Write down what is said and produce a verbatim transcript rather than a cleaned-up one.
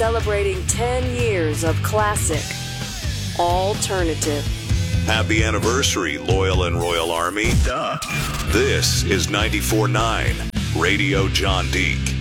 Celebrating ten years of classic alternative. Happy anniversary, Loyal and Royal Army. Duh. This is ninety-four point nine Radio John Deek.